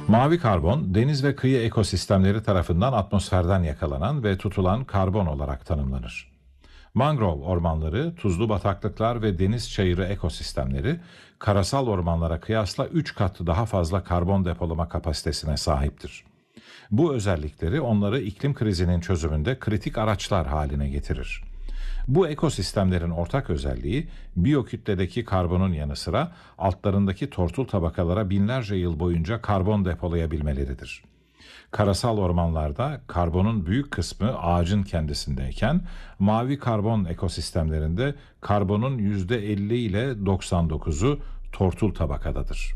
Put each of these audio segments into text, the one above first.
Mavi karbon, deniz ve kıyı ekosistemleri tarafından atmosferden yakalanan ve tutulan karbon olarak tanımlanır. Mangrove ormanları, tuzlu bataklıklar ve deniz çayırı ekosistemleri, karasal ormanlara kıyasla 3 kat daha fazla karbon depolama kapasitesine sahiptir. Bu özellikleri onları iklim krizinin çözümünde kritik araçlar haline getirir. Bu ekosistemlerin ortak özelliği, biyokütledeki karbonun yanı sıra altlarındaki tortul tabakalara binlerce yıl boyunca karbon depolayabilmeleridir. Karasal ormanlarda karbonun büyük kısmı ağacın kendisindeyken, mavi karbon ekosistemlerinde karbonun %50 ile 99'u tortul tabakadadır.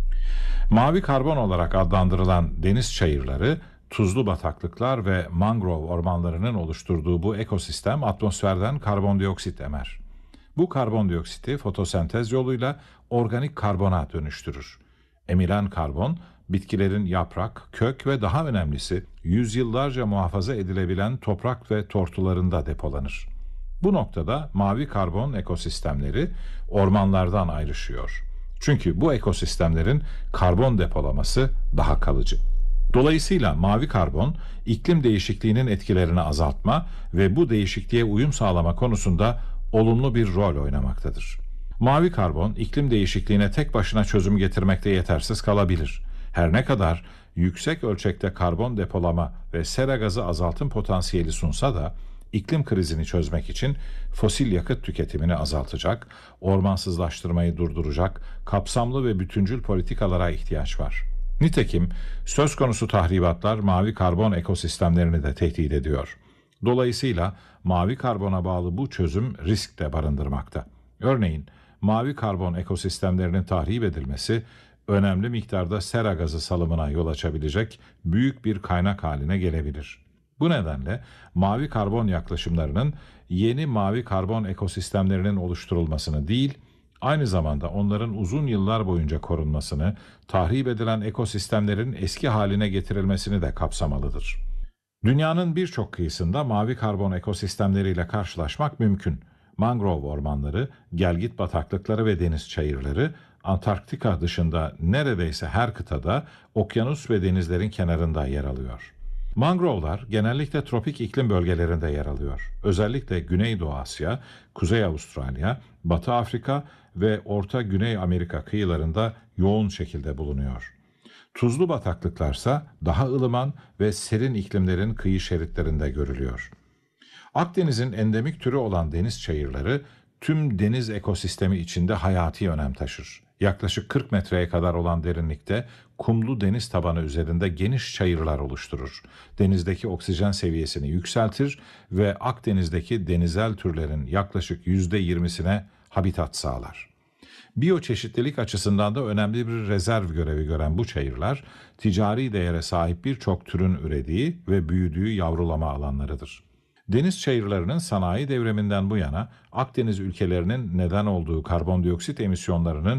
Mavi karbon olarak adlandırılan deniz çayırları, tuzlu bataklıklar ve mangrove ormanlarının oluşturduğu bu ekosistem atmosferden karbondioksit emer. Bu karbondioksiti fotosentez yoluyla organik karbona dönüştürür. Emilen karbon, bitkilerin yaprak, kök ve daha önemlisi yüzyıllarca muhafaza edilebilen toprak ve tortularında depolanır. Bu noktada mavi karbon ekosistemleri ormanlardan ayrışıyor. Çünkü bu ekosistemlerin karbon depolaması daha kalıcı. Dolayısıyla mavi karbon, iklim değişikliğinin etkilerini azaltma ve bu değişikliğe uyum sağlama konusunda olumlu bir rol oynamaktadır. Mavi karbon, iklim değişikliğine tek başına çözüm getirmekte yetersiz kalabilir. Her ne kadar yüksek ölçekte karbon depolama ve sera gazı azaltım potansiyeli sunsa da, iklim krizini çözmek için fosil yakıt tüketimini azaltacak, ormansızlaştırmayı durduracak kapsamlı ve bütüncül politikalara ihtiyaç var. Nitekim söz konusu tahribatlar mavi karbon ekosistemlerini de tehdit ediyor. Dolayısıyla mavi karbona bağlı bu çözüm risk de barındırmakta. Örneğin mavi karbon ekosistemlerinin tahrip edilmesi önemli miktarda sera gazı salımına yol açabilecek büyük bir kaynak haline gelebilir. Bu nedenle mavi karbon yaklaşımlarının yeni mavi karbon ekosistemlerinin oluşturulmasını değil, aynı zamanda onların uzun yıllar boyunca korunmasını, tahrip edilen ekosistemlerin eski haline getirilmesini de kapsamalıdır. Dünyanın birçok kıyısında mavi karbon ekosistemleriyle karşılaşmak mümkün. Mangrove ormanları, gelgit bataklıkları ve deniz çayırları, Antarktika dışında neredeyse her kıtada, okyanus ve denizlerin kenarında yer alıyor. Mangrovelar genellikle tropik iklim bölgelerinde yer alıyor. Özellikle Güneydoğu Asya, Kuzey Avustralya, Batı Afrika ve Orta Güney Amerika kıyılarında yoğun şekilde bulunuyor. Tuzlu bataklıklarsa daha ılıman ve serin iklimlerin kıyı şeritlerinde görülüyor. Akdeniz'in endemik türü olan deniz çayırları tüm deniz ekosistemi içinde hayati önem taşır. Yaklaşık 40 metreye kadar olan derinlikte kumlu deniz tabanı üzerinde geniş çayırlar oluşturur. Denizdeki oksijen seviyesini yükseltir ve Akdeniz'deki denizel türlerin yaklaşık %20'sine habitat sağlar. Biyoçeşitlilik açısından da önemli bir rezerv görevi gören bu çayırlar, ticari değere sahip birçok türün ürediği ve büyüdüğü yavrulama alanlarıdır. Deniz çayırlarının sanayi devriminden bu yana Akdeniz ülkelerinin neden olduğu karbondioksit emisyonlarının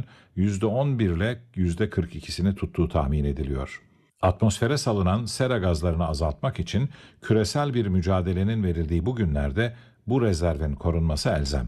%11 ile %42'sini tuttuğu tahmin ediliyor. Atmosfere salınan sera gazlarını azaltmak için küresel bir mücadelenin verildiği bu günlerde bu rezervin korunması elzem.